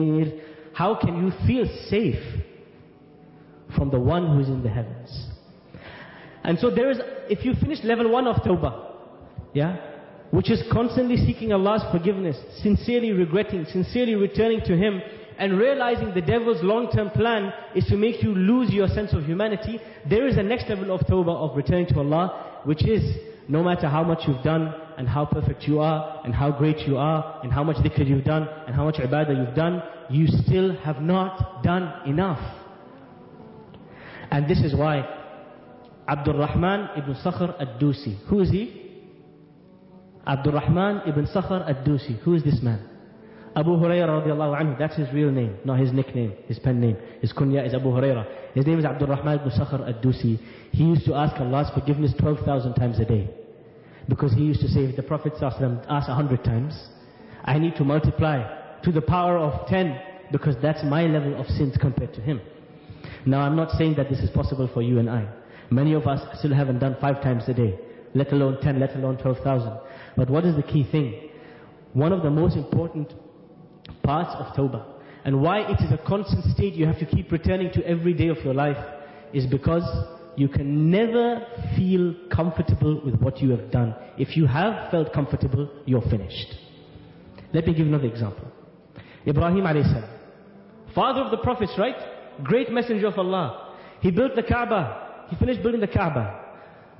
How can you feel safe from the one who is in the heavens? And so there is, if you finish level 1 of Tawbah, which is constantly seeking Allah's forgiveness, sincerely regretting, sincerely returning to Him, and realizing the devil's long-term plan is to make you lose your sense of humanity, there is a next level of Tawbah, of returning to Allah, which is, no matter how much you've done, and how perfect you are, and how great you are, and how much dhikr you've done, and how much ibadah you've done, you still have not done enough. And this is why Abdul Rahman ibn Sakhr ad-Dusi, who is he? Abdul Rahman ibn Sakhr ad-Dusi, who is this man? Abu Hurairah radiallahu anhu, that's his real name, not his nickname, his pen name. His kunya is Abu Hurairah. His name is Abdul Rahman ibn Sakhr ad-Dusi. He used to ask Allah's forgiveness 12,000 times a day. Because he used to say, if the Prophet asked 100 times, I need to multiply to the power of 10, because that's my level of sins compared to him. Now I'm not saying that this is possible for you and I. Many of us still haven't done 5 times a day, let alone 10, let alone 12,000. But what is the key thing? One of the most important parts of Tawbah, and why it is a constant state you have to keep returning to every day of your life, is because you can never feel comfortable with what you have done. If you have felt comfortable, you're finished. Let me give another example. Ibrahim alayhi salam, father of the prophets, right? Great messenger of Allah. He built the Kaaba. He finished building the Kaaba.